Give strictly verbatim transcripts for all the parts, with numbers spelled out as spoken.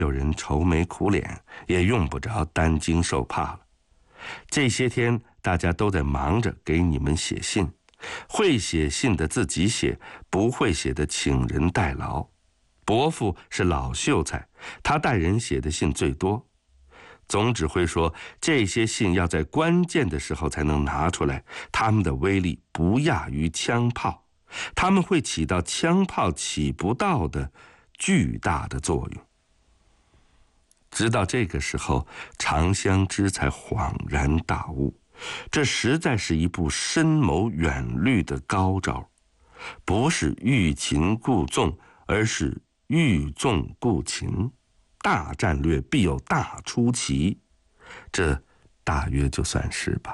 有人愁眉苦脸，也用不着担惊受怕了。这些天大家都在忙着给你们写信，会写信的自己写，不会写的请人代劳。伯父是老秀才，他代人写的信最多。总指挥说，这些信要在关键的时候才能拿出来，他们的威力不亚于枪炮，他们会起到枪炮起不到的巨大的作用。直到这个时候，常香枝才恍然大悟，这实在是一部深谋远虑的高招，不是欲擒故纵，而是欲纵故擒。大战略必有大出奇，这大约就算是吧。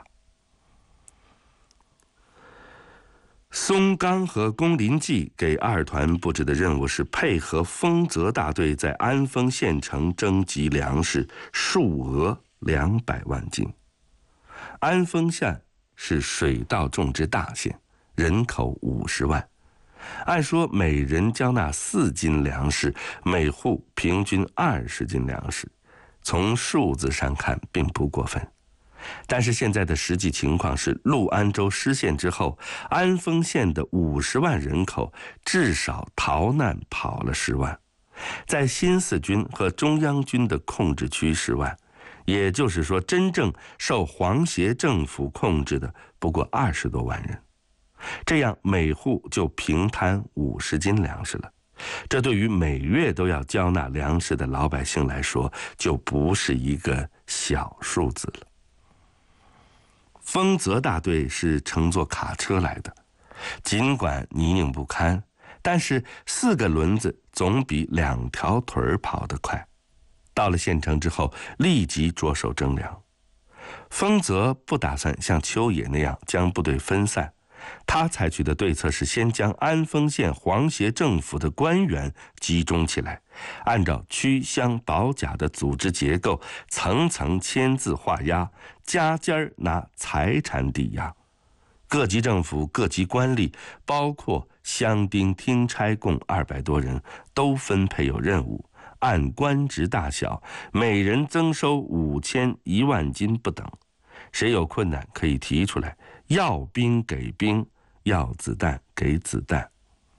松冈和宫林纪给二团布置的任务是配合丰泽大队在安丰县城征集粮食，数额两百万斤。安丰县是水稻种植大县，人口五十万。按说每人交纳四斤粮食，每户平均二十斤粮食，从数字上看并不过分。但是现在的实际情况是，陆安州失陷之后，安丰县的五十万人口至少逃难跑了十万，在新四军和中央军的控制区十万，也就是说，真正受皇协政府控制的不过二十多万人。这样每户就平摊五十斤粮食了，这对于每月都要交纳粮食的老百姓来说，就不是一个小数字了。丰泽大队是乘坐卡车来的，尽管泥泞不堪，但是四个轮子总比两条腿跑得快。到了县城之后，立即着手征粮。丰泽不打算像丘野那样将部队分散，他采取的对策是先将安丰县皇协政府的官员集中起来，按照区乡保甲的组织结构，层层签字画押，家家拿财产抵押。各级政府、各级官吏，包括乡丁听差共二百多人，都分配有任务，按官职大小，每人增收五千、一万斤不等。谁有困难可以提出来，要兵给兵，要子弹给子弹。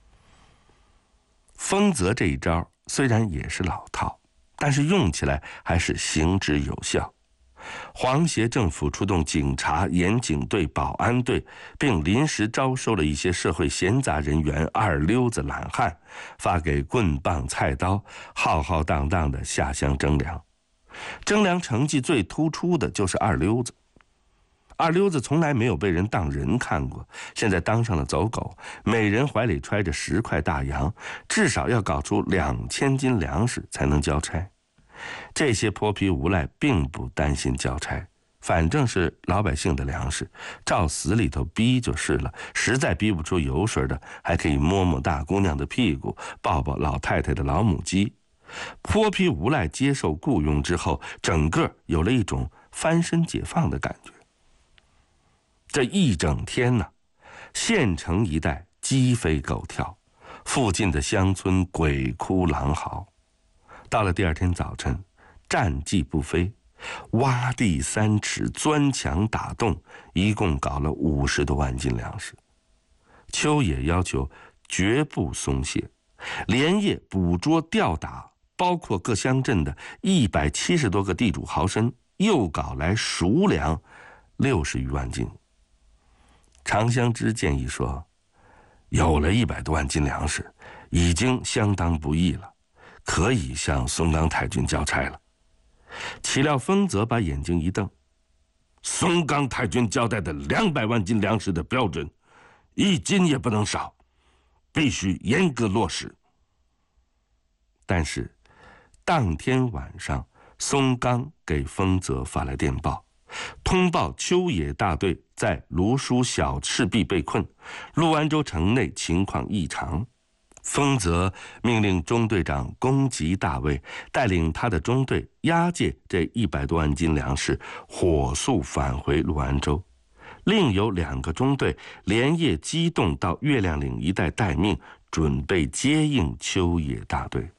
丰泽这一招虽然也是老套，但是用起来还是行之有效。皇协政府出动警察、严警队、保安队，并临时招收了一些社会闲杂人员、二溜子、懒汉，发给棍棒、菜刀，浩浩荡荡地下乡征粮。征粮成绩最突出的就是二溜子。二溜子从来没有被人当人看过，现在当上了走狗，每人怀里揣着十块大洋，至少要搞出两千斤粮食才能交差。这些泼皮无赖并不担心交差，反正是老百姓的粮食，照死里头逼就是了。实在逼不出油水的，还可以摸摸大姑娘的屁股，抱抱老太太的老母鸡。泼皮无赖接受雇佣之后，整个有了一种翻身解放的感觉。这一整天呢，县城一带鸡飞狗跳，附近的乡村鬼哭狼嚎。到了第二天早晨，战绩不菲，挖地三尺，钻墙打洞，一共搞了五十多万斤粮食。丘野要求绝不松懈，连夜捕捉吊打，包括各乡镇的一百七十多个地主豪绅，又搞来熟粮六十余万斤。常香枝建议说，有了一百多万斤粮食，已经相当不易了，可以向松冈太君交差了。岂料丰泽把眼睛一瞪，松冈太君交代的两百万斤粮食的标准，一斤也不能少，必须严格落实。但是当天晚上，松冈给丰泽发来电报，通报丘野大队在卢书小赤壁被困，陆安州城内情况异常。丰泽命令中队长宫吉大尉带领他的中队押解这一百多万斤粮食，火速返回陆安州。另有两个中队连夜机动到月亮岭一带待命，准备接应丘野大队。